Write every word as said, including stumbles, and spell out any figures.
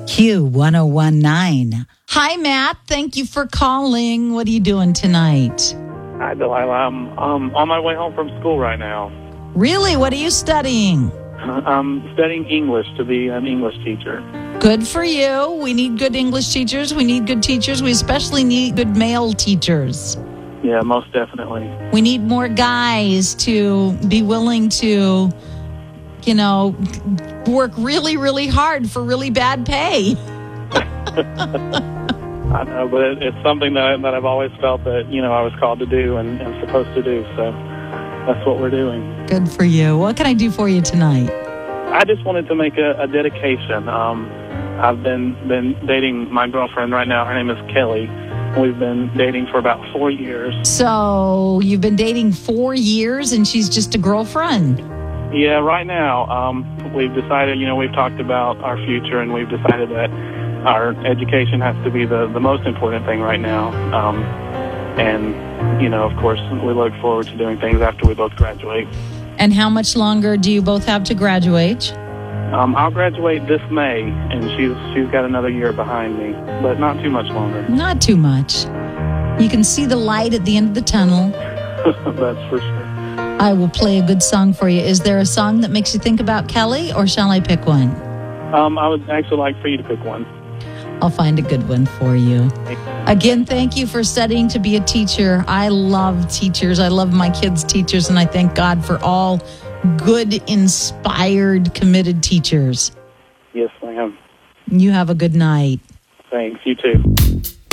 Q one oh one nine. Hi, Matt. Thank you for calling. What are you doing tonight? Hi, Delilah. I'm um, on my way home from school right now. Really? What are you studying? I'm studying English to be an English teacher. Good for you. We need good English teachers. We need good teachers. We especially need good male teachers. Yeah, most definitely. We need more guys to be willing to, you know, work really, really hard for really bad pay. I know, but it, it's something that, I, that I've always felt that, you know, I was called to do and, and supposed to do. So that's what we're doing. Good for you. What can I do for you tonight? I just wanted to make a, a dedication. Um, I've been, been dating my girlfriend right now. Her name is Kelly. We've been dating for about four years. So you've been dating four years and she's just a girlfriend? Yeah, right now, um, we've decided, you know, we've talked about our future and we've decided that our education has to be the, the most important thing right now. Um, and, you know, of course, we look forward to doing things after we both graduate. And how much longer do you both have to graduate? Um, I'll graduate this May, and she's she's got another year behind me, but not too much longer. Not too much. You can see the light at the end of the tunnel. That's for sure. I will play a good song for you. Is there a song that makes you think about Kelly, or shall I pick one? Um, I would actually like for you to pick one. I'll find a good one for you. Again, thank you for studying to be a teacher. I love teachers. I love my kids' teachers, and I thank God for all good, inspired, committed teachers. Yes, ma'am. You have a good night. Thanks. You too.